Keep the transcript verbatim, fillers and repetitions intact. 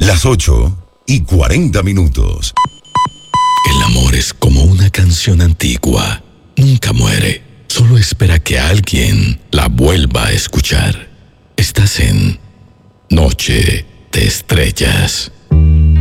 Las ocho y cuarenta minutos. El amor es como una canción antigua. Nunca muere. Solo espera que alguien la vuelva a escuchar. Estás en Noche de Estrellas.